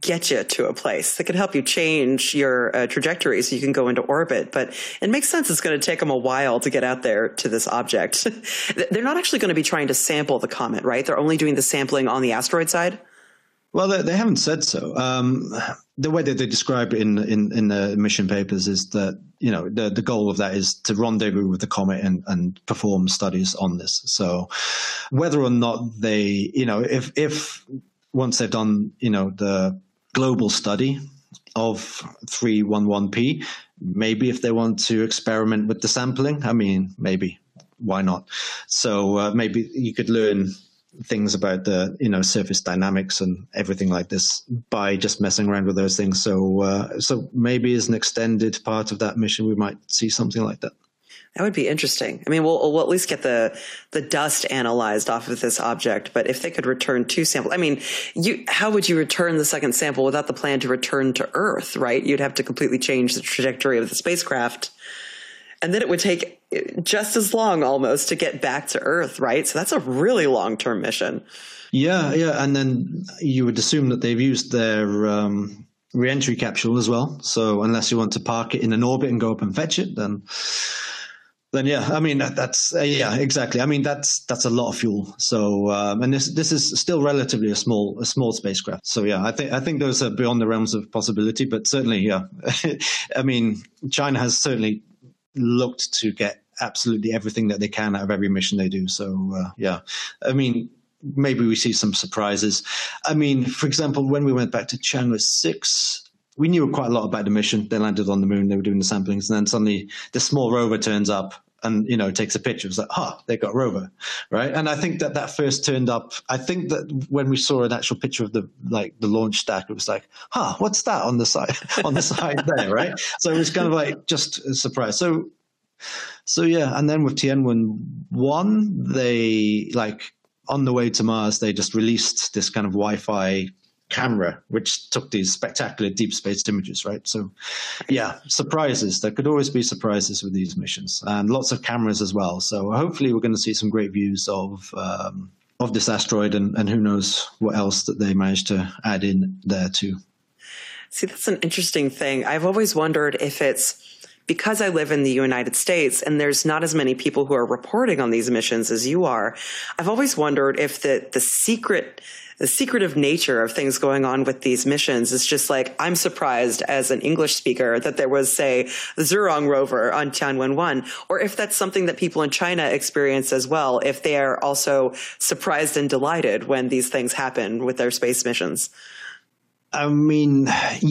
get you to a place. They could help you change your trajectory so you can go into orbit. But it makes sense it's going to take them a while to get out there to this object. They're not actually going to be trying to sample the comet, right? They're only doing the sampling on the asteroid side? Well, they haven't said so. The way that they describe it in the mission papers is that, the goal of that is to rendezvous with the comet and perform studies on this. So whether or not they, if once they've done, the global study of 311P, maybe if they want to experiment with the sampling, maybe, why not? So maybe you could learn things about the surface dynamics and everything like this by just messing around with those things. So maybe as an extended part of that mission, we might see something like that. That would be interesting. We'll at least get the dust analyzed off of this object. But if they could return two samples, how would you return the second sample without the plan to return to Earth, right? You'd have to completely change the trajectory of the spacecraft. And then it would take just as long almost to get back to Earth, right? So that's a really long-term mission. Yeah. And then you would assume that they've used their re-entry capsule as well. So unless you want to park it in an orbit and go up and fetch it, then yeah, that's exactly. That's a lot of fuel. So and this is still relatively a small spacecraft. So yeah, I think those are beyond the realms of possibility. But certainly, yeah, China has certainly looked to get absolutely everything that they can out of every mission they do. So yeah, maybe we see some surprises. For example, when we went back to Chang'e 6, we knew quite a lot about the mission. They landed on the moon, they were doing the samplings, and then suddenly the small rover turns up and, takes a picture. It's like, they got a rover, right? And I think that first turned up, I think that when we saw an actual picture of the launch stack, it was like, what's that on the side there, right? So it was kind of like just a surprise. So yeah, and then with Tianwen-1, they on the way to Mars, they just released this kind of Wi-Fi camera, which took these spectacular deep space images, right? So yeah, surprises. There could always be surprises with these missions, and lots of cameras as well. So hopefully we're going to see some great views of this asteroid, and who knows what else that they managed to add in there too. See, that's an interesting thing. I've always wondered if it's because I live in the United States and there's not as many people who are reporting on these missions as you are. I've always wondered if the secretive nature of things going on with these missions is just like, I'm surprised as an English speaker that there was, say, the Zhurong rover on Tianwen-1, or if that's something that people in China experience as well, if they are also surprised and delighted when these things happen with their space missions. With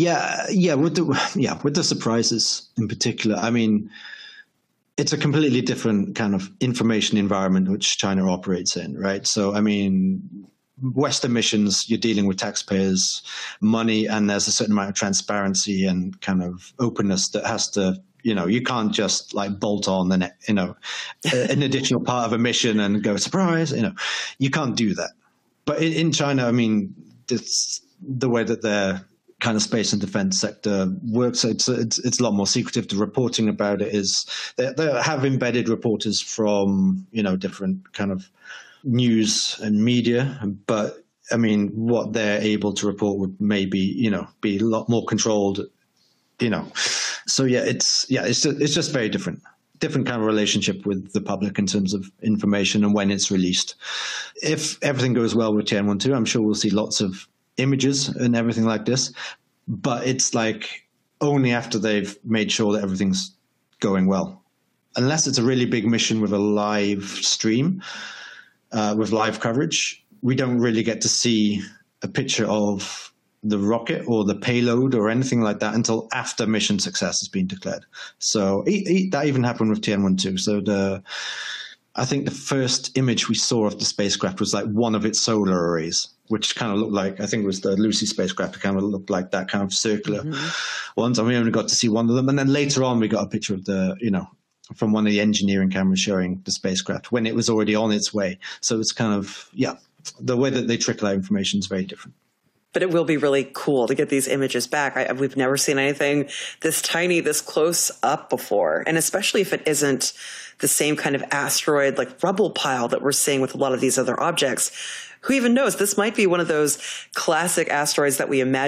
the surprises in particular, it's a completely different kind of information environment which China operates in, right? So, Western missions, you're dealing with taxpayers' money, and there's a certain amount of transparency and kind of openness that has to, you can't just bolt on an additional part of a mission and go, surprise, you can't do that. But in China, it's the way that their kind of space and defense sector works. It's a lot more secretive. The reporting about it is they have embedded reporters from, different kind of news and media, but what they're able to report would maybe, be a lot more controlled, So yeah, it's just very different kind of relationship with the public in terms of information and when it's released. If everything goes well with Tianwen-2, I'm sure we'll see lots of images and everything like this, but it's only after they've made sure that everything's going well. Unless it's a really big mission with a live stream, with live coverage, we don't really get to see a picture of the rocket or the payload or anything like that until after mission success has been declared. So that even happened with Tianwen-2. So I think the first image we saw of the spacecraft was one of its solar arrays, which kind of looked like, I think it was the Lucy spacecraft. It kind of looked like that kind of circular ones. And we only got to see one of them. And then later on, we got a picture of from one of the engineering cameras showing the spacecraft when it was already on its way. So it's kind of, the way that they trickle out information is very different. But it will be really cool to get these images back. We've never seen anything this tiny, this close up before. And especially if it isn't the same kind of asteroid, rubble pile that we're seeing with a lot of these other objects. Who even knows? This might be one of those classic asteroids that we imagine